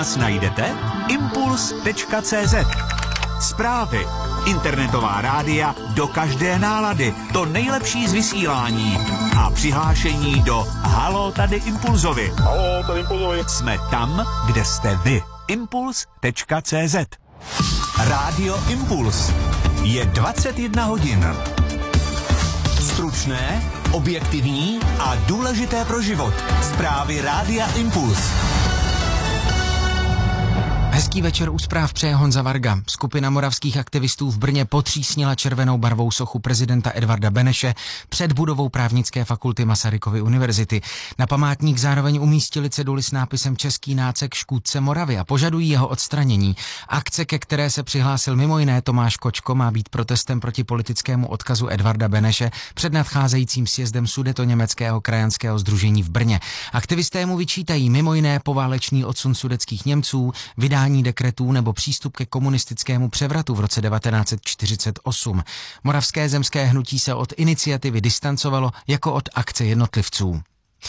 Najdete impuls.cz. Zprávy, internetová rádia do každé nálady, to nejlepší z vysílání a přihlášení do Haló tady Impulzovi. Haló tady Impulzovi. Jsme tam, kde jste vy. Impuls.cz. Rádio Impuls. Je 21 hodin. Stručné, objektivní a důležité pro život. Zprávy Rádia Impuls. Hezký večer u zpráv přeje Honza Varga. Skupina moravských aktivistů v Brně potřísnila červenou barvou sochu prezidenta Edvarda Beneše před budovou právnické fakulty Masarykovy univerzity. Na památník zároveň umístili ceduli s nápisem Český nácek škůdce Moravy a požadují jeho odstranění. Akce, ke které se přihlásil mimo jiné Tomáš Kočko, má být protestem proti politickému odkazu Edvarda Beneše před nadcházejícím sjezdem Sudetoněmeckého krajanského sdružení v Brně. Aktivisté mu vyčítají mimo jiné poválečný odsun sudetských Němců, vydání dekretů nebo přístup ke komunistickému převratu v roce 1948. Moravské zemské hnutí se od iniciativy distancovalo jako od akce jednotlivců.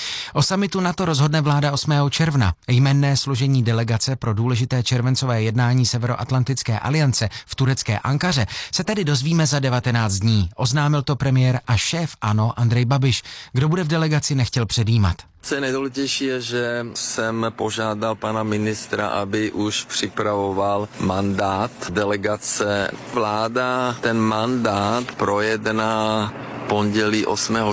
O summitu NATO rozhodne vláda 8. června. Jmenné složení delegace pro důležité červencové jednání Severoatlantické aliance v turecké Ankaře se tedy dozvíme za 19 dní. Oznámil to premiér a šéf ANO Andrej Babiš. Kdo bude v delegaci, nechtěl předjímat. Co je nejdůležitější je, že jsem požádal pana ministra, aby už připravoval mandát delegace. Vláda ten mandát projedná pondělí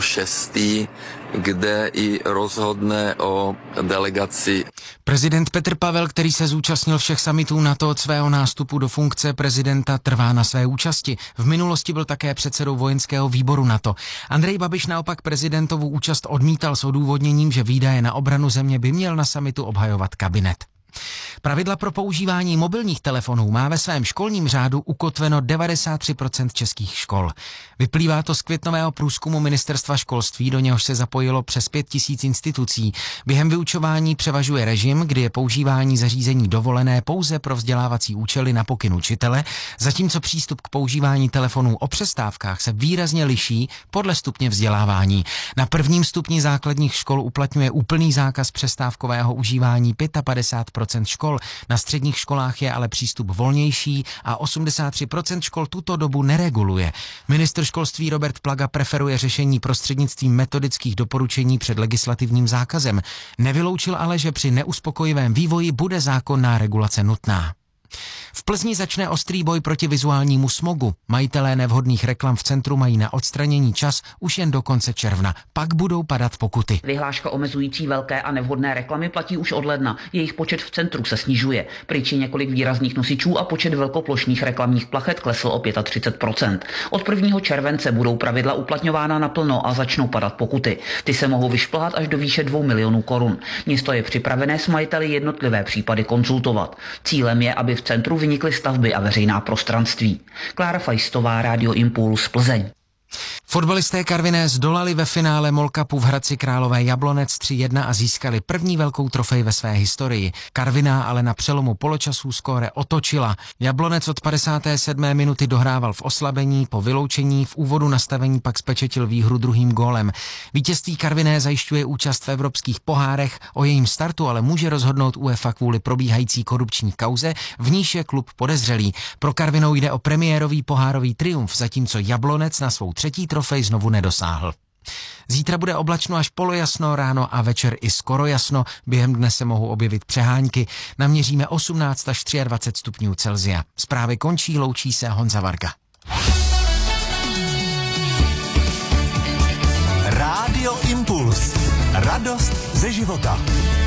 8.6., kde i rozhodne o delegaci. Prezident Petr Pavel, který se zúčastnil všech summitů NATO od svého nástupu do funkce prezidenta, trvá na své účasti. V minulosti byl také předsedou vojenského výboru NATO. Andrej Babiš naopak prezidentovu účast odmítal s odůvodněním, že výdaje na obranu země by měl na summitu obhajovat kabinet. Pravidla pro používání mobilních telefonů má ve svém školním řádu ukotveno 93% českých škol. Vyplývá to z květnového průzkumu Ministerstva školství, do něhož se zapojilo přes 5 000 institucí. Během vyučování převažuje režim, kdy je používání zařízení dovolené pouze pro vzdělávací účely na pokyn učitele, zatímco přístup k používání telefonů o přestávkách se výrazně liší podle stupně vzdělávání. Na prvním stupni základních škol uplatňuje úplný zákaz přestávkového užívání 55% škol, na středních školách je ale přístup volnější a 83% škol tuto dobu nereguluje. Ministr školství Robert Plaga preferuje řešení prostřednictvím metodických doporučení před legislativním zákazem. Nevyloučil ale, že při neuspokojivém vývoji bude zákonná regulace nutná. V Plzni začne ostrý boj proti vizuálnímu smogu. Majitelé nevhodných reklam v centru mají na odstranění čas už jen do konce června. Pak budou padat pokuty. Vyhláška omezující velké a nevhodné reklamy platí už od ledna. Jejich počet v centru se snižuje. Pryč je několik výrazných nosičů a počet velkoplošných reklamních plachet klesl o 35%. Od 1. července budou pravidla uplatňována naplno a začnou padat pokuty. Ty se mohou vyšplhat až do výše 2 milionů korun. Město je připravené s majiteli jednotlivé případy konzultovat. Cílem je, aby v centru vynikly stavby a veřejná prostranství. Klára Fajstová, Rádio Impuls, Plzeň. Fotbalisté Karviné zdolali ve finále MOL Cupu v Hradci Králové Jablonec 3-1 a získali první velkou trofej ve své historii. Karviná ale na přelomu poločasů skóre otočila. Jablonec od 57. minuty dohrával v oslabení, po vyloučení v úvodu nastavení pak spečetil výhru druhým gólem. Vítězství Karviné zajišťuje účast v evropských pohárech, o jejím startu ale může rozhodnout UEFA kvůli probíhající korupční kauze, v níž je klub podezřelý. Pro Karvinou jde o premiérový pohárový triumf, zatímco Jablonec na svou třetí trofej znovu nedosáhl. Zítra bude oblačno až polojasno, ráno a večer i skoro jasno, během dne se mohou objevit přehánky, naměříme 18 až 23 stupňů Celsia. Zprávy končí, loučí se Honza Varga. Rádio Impuls. Radost ze života.